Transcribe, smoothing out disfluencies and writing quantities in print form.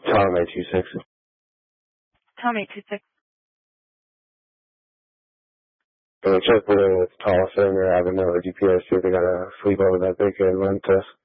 Tom 826. Tom 826. Check with Tolleson or Avenue or DPS, see if they got a sleepover that they can run to us.